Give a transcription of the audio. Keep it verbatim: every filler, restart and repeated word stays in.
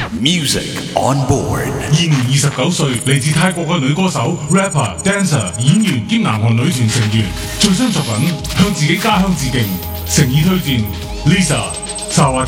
Music on board。 現年二十九歲，嚟自泰國嘅女歌手、rapper、dancer、演員兼南韓女團成員，最新作品向自己家鄉致敬，誠意推薦 Lisa 薩瓦迪。